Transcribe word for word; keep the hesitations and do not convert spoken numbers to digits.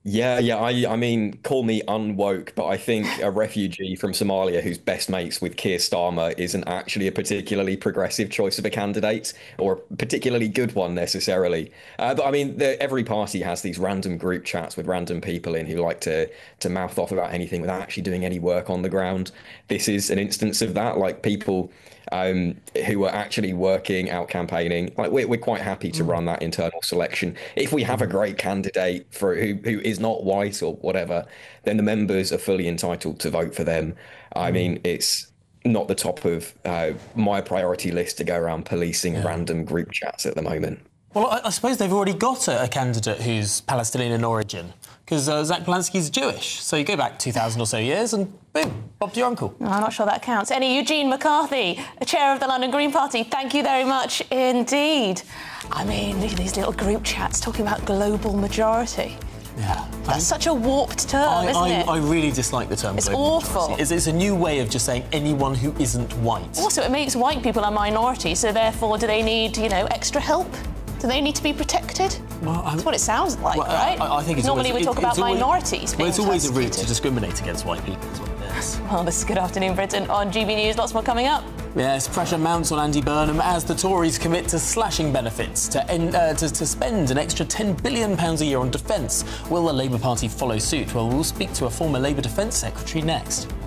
Yeah, yeah. I, I mean, call me unwoke, but I think a refugee from Somalia who's best mates with Keir Starmer isn't actually a particularly progressive choice of a candidate, or a particularly good one necessarily. Uh, but I mean, the, every party has these random group chats with random people in who like to to mouth off about anything without actually doing any work on the ground. This is an instance of that. Like people um, who are actually working out campaigning. Like we're, we're quite happy to run that internal selection. If we have a great candidate for who who is not white or whatever, then the members are fully entitled to vote for them. I mean, it's not the top of uh, my priority list to go around policing random group chats at the moment. Well, I, I suppose they've already got a, a candidate who's Palestinian in origin, because uh, Zach Polanski's Jewish. So you go back two thousand or so years and boom, Bob to your uncle. No, I'm not sure that counts. Any Eugene McCarthy, chair of the London Green Party, thank you very much indeed. I mean, these little group chats talking about global majority. Yeah. That's I, such a warped term, I, isn't I, it? I really dislike the term It's global awful. majority. It's, it's a new way of just saying anyone who isn't white. Also, it makes white people a minority, so therefore do they need, you know, extra help? Do they need to be protected? Well, That's what it sounds like, well, right? I, I think it's Normally always, we talk it, about always, minorities being Well, it's always a route to persecuted. discriminate against white people, is what it is. Well, this is Good Afternoon Britain on G B News. Lots more coming up. Yes, pressure mounts on Andy Burnham as the Tories commit to slashing benefits to, end, uh, to, to spend an extra ten billion pounds a year on defence. Will the Labour Party follow suit? Well, we'll speak to a former Labour Defence Secretary next.